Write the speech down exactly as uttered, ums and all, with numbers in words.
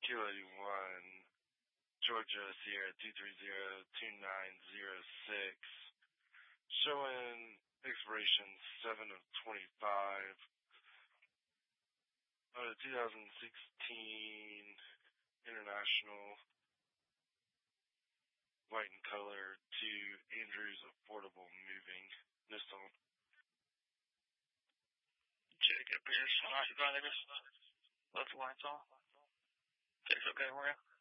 Kilo eighty-one, Georgia Sierra two three zero two nine zero six, showing expiration seven of twenty-five, uh, twenty sixteen International, white in color, to Andrews Affordable Moving, Nissan. Check it, Pierce. All right, you got it. Left lights on. Check's okay for you.